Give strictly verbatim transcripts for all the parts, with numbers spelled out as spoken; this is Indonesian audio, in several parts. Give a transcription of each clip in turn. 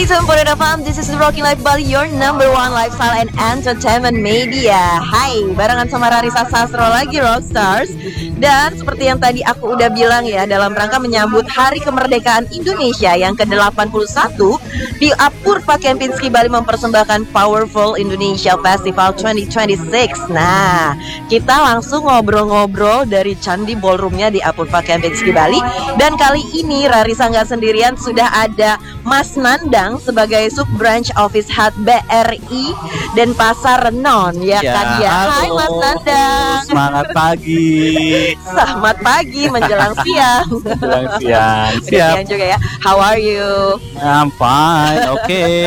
eighty-seven point eight F M, this is Rocking Life Bali, your number one lifestyle and entertainment media. Hai, barengan sama Rarisa Sastro lagi, Rockstars. Dan seperti yang tadi aku udah bilang ya, dalam rangka menyambut Hari Kemerdekaan Indonesia yang ke delapan puluh satu, di Apurva Kempinski Bali mempersembahkan Powerful Indonesia Festival dua ribu dua puluh enam. Nah, kita langsung ngobrol-ngobrol dari Candi Ballroomnya di Apurva Kempinski Bali. Dan kali ini Rarisa nggak sendirian, sudah ada Mas Nandang sebagai Sub Branch Office Head B R I dan Pasar Renon, ya, ya kan ya. Halo. Hai Mas Nandang. Semangat pagi. Selamat pagi menjelang siang. Menjelang siang. Siap. Siang juga ya. How are you? I'm fine. Oke. Okay.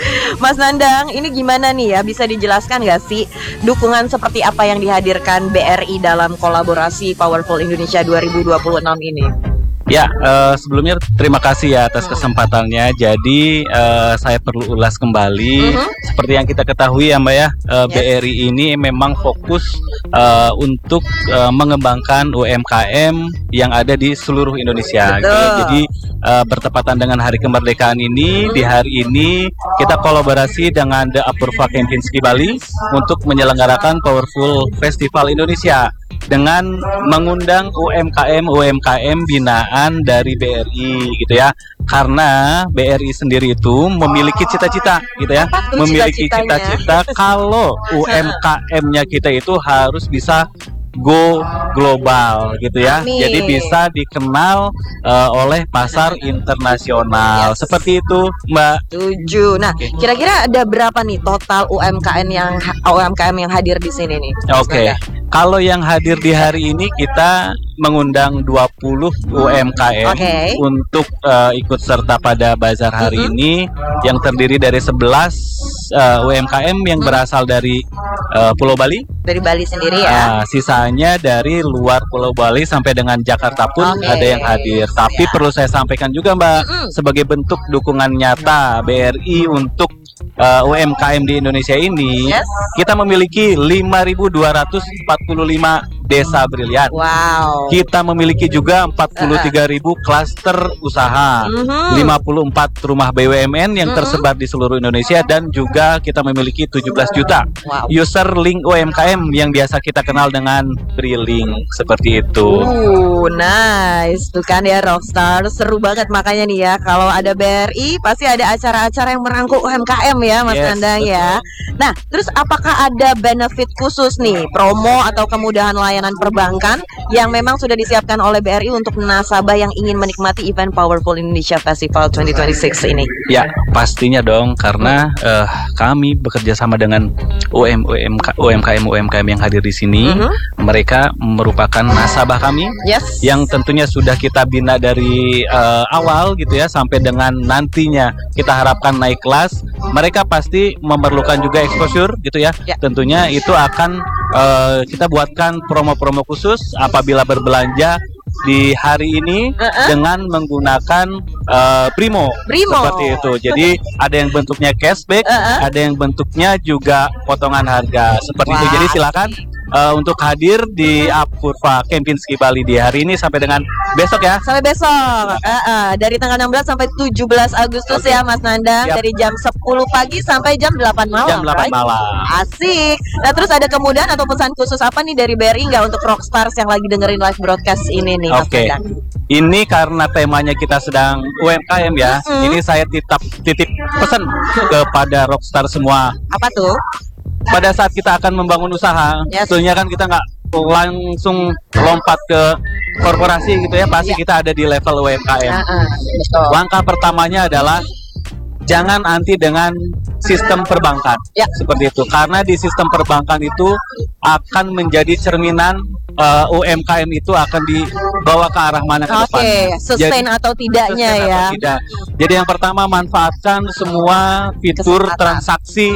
Mas Nandang, ini gimana nih ya? Bisa dijelaskan nggak sih dukungan seperti apa yang dihadirkan B R I dalam kolaborasi Powerful Indonesia dua ribu dua puluh enam ini? Ya, uh, sebelumnya terima kasih ya atas kesempatannya. Jadi uh, saya perlu ulas kembali. Uh-huh. Seperti yang kita ketahui ya Mbak ya, uh, yes. B R I ini memang fokus uh, untuk uh, mengembangkan U M K M yang ada di seluruh Indonesia. Gitu. Jadi uh, bertepatan dengan Hari Kemerdekaan ini, uh-huh. di hari ini kita kolaborasi dengan The Apurva Kempinski Bali untuk menyelenggarakan Powerful Festival Indonesia dengan mengundang U M K M U M K M binaan dari B R I gitu ya. Karena B R I sendiri itu memiliki cita-cita gitu ya. Memiliki cita-cita kalau U M K M-nya kita itu harus bisa go global gitu ya. Amin. Jadi bisa dikenal uh, oleh pasar internasional. Yes. Seperti itu, Mbak. Tujuh. Nah, okay. Kira-kira ada berapa nih total U M K M yang U M K M yang hadir di sini nih? Oke. Okay. Kalau yang hadir di hari ini kita mengundang dua puluh U M K M okay. untuk uh, ikut serta pada bazar hari mm-hmm. ini yang terdiri dari sebelas uh, U M K M yang mm-hmm. berasal dari uh, Pulau Bali. Dari Bali sendiri ya. Uh, sisanya dari luar Pulau Bali sampai dengan Jakarta pun okay. ada yang hadir. Tapi yeah. perlu saya sampaikan juga Mbak, mm-hmm. sebagai bentuk dukungan nyata B R I untuk uh, U M K M di Indonesia ini, yes. kita memiliki lima ribu dua ratus empat puluh lima desa brilian. Wow. Kita memiliki juga empat puluh tiga ribu klaster usaha, uh-huh. lima puluh empat rumah B U M N yang uh-huh. tersebar di seluruh Indonesia, dan juga kita memiliki tujuh belas juta wow. user link U M K M yang biasa kita kenal dengan Brilink, seperti itu. Uh, nice. Tuh kan ya Rockstar, seru banget makanya nih ya, kalau ada B R I pasti ada acara-acara yang merangkul U M K M ya Mas yes, Nandang ya. Nah, terus apakah ada benefit khusus nih, promo atau kemudahan layanan perbankan yang memang sudah disiapkan oleh B R I untuk nasabah yang ingin menikmati event Powerful Indonesia Festival dua ribu dua puluh enam ini? Ya, pastinya dong, karena uh, kami bekerja sama dengan U M K M U M K M yang hadir di sini. Uh-huh. Mereka merupakan nasabah kami, yes. yang tentunya sudah kita bina dari uh, awal gitu ya, sampai dengan nantinya kita harapkan naik kelas. Mereka pasti memerlukan juga exposure gitu ya. Yeah. Tentunya itu akan uh, kita buatkan promo-promo khusus apabila berbelanja di hari ini uh-uh. dengan menggunakan uh, Brimo. Brimo seperti itu. Jadi ada yang bentuknya cashback, uh-uh. ada yang bentuknya juga potongan harga seperti wow. itu. Jadi silakan uh, untuk hadir di Apurva Kempinski Bali di hari ini sampai dengan besok ya. Sampai besok. Uh-uh. Dari tanggal enam belas sampai tujuh belas Agustus okay. ya Mas Nandang. Yep. Dari jam sepuluh pagi sampai jam delapan malam. Jam delapan right? malam. Asik. Nah, terus ada kemudahan atau pesan khusus apa nih dari B R I nggak untuk Rockstars yang lagi dengerin live broadcast ini nih? Oke, okay. Ini karena temanya kita sedang U M K M ya. Mm-hmm. Ini saya titip titip pesan kepada Rockstar semua. Apa tuh? Pada saat kita akan membangun usaha, yes. sebetulnya kan kita nggak langsung lompat ke korporasi gitu ya. Pasti yeah. kita ada di level U M K M. Uh-uh. Langkah pertamanya adalah jangan anti dengan sistem perbankan, ya. Seperti itu. Karena di sistem perbankan itu akan menjadi cerminan uh, U M K M itu akan dibawa ke arah mana ke depan. Oke, sustain Jadi, atau tidaknya sustain ya. Atau tidak. Jadi yang pertama, manfaatkan semua fitur Kesempatan. transaksi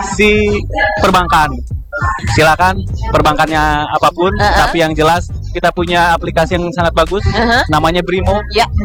si perbankan. Silakan perbankannya apapun, uh-uh. tapi yang jelas kita punya aplikasi yang sangat bagus, uh-huh. namanya Brimo. Ya.